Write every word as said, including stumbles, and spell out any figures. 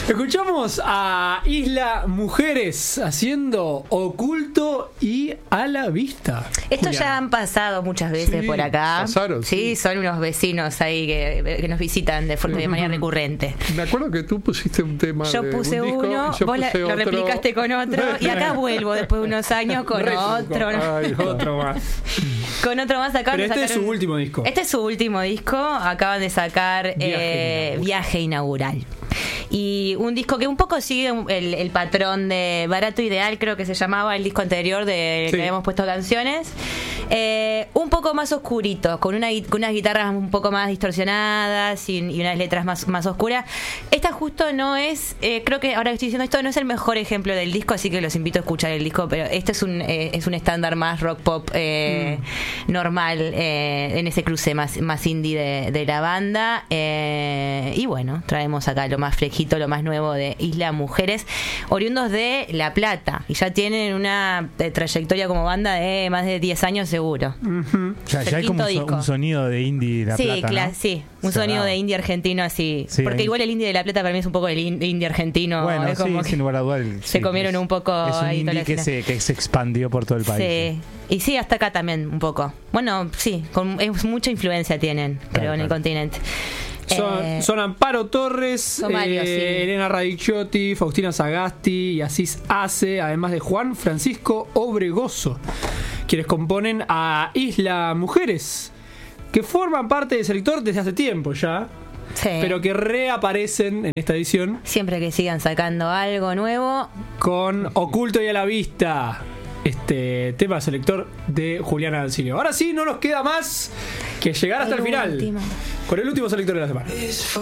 Escuchamos a Isla Mujeres haciendo Oculto y A la Vista. Estos Julián. ya han pasado muchas veces Sí, por acá. pasaron, sí, sí. son unos vecinos ahí que, que nos visitan de, forma, de manera recurrente. Me acuerdo que tú pusiste un tema. Yo de puse un disco, uno, yo vos la- puse lo otro. replicaste con otro, y acá vuelvo después de unos años con otro. ¿no? Ay, Otro más. Con otro más acaban Pero de este es sacar su un- último disco. Este es su último disco. Acaban de sacar Viaje eh, inaugural. Viaje Inaugural. Y un disco que un poco sigue el, el patrón de Barato Ideal, creo que se llamaba el disco anterior de Sí. que habíamos puesto canciones. Eh, un poco más oscurito, con, una, gui- con unas guitarras un poco más distorsionadas y, y unas letras más, más oscuras. Esta justo no es, eh, creo que ahora que estoy diciendo esto, no es el mejor ejemplo del disco, así que los invito a escuchar el disco, pero este es un eh, es un estándar más rock pop eh, Mm. normal, eh, en ese cruce más, más indie de, de la banda. Eh, y bueno, traemos acá lo más fresquito, lo más nuevo de Isla Mujeres, oriundos de La Plata, y ya tienen una eh, trayectoria como banda de más de diez años seguro. Ujú. Ya, El ya hay como un, quinto so- disco. un sonido de indie de La sí, Plata, cla- ¿no? sí, un Se sonido da. de indie argentino así. Sí, porque ahí- igual el indie de La Plata para mí es un poco el in- indie argentino. Bueno, es sí, como que sin lugar a dudas. el- se sí, comieron es- un poco Es un ahí toda la indie que escena. se, que se expandió por todo el país. Sí, y sí, hasta acá también un poco. Bueno, sí, con, es, mucha influencia tienen, creo, Claro, en el claro. continente. Son, Eh, son Amparo Torres, son varios, eh, sí. Elena Radicchiotti, Faustina Sagasti y Asís Ace, además de Juan Francisco Obregoso, quienes componen a Isla Mujeres, que forman parte del sector desde hace tiempo ya, sí. pero que reaparecen en esta edición Siempre que sigan sacando algo nuevo. con Oculto y a la Vista, este tema selector de Juliana Dancilio. Ahora sí, no nos queda más que llegar hasta el, El final último. con el último selector de la semana.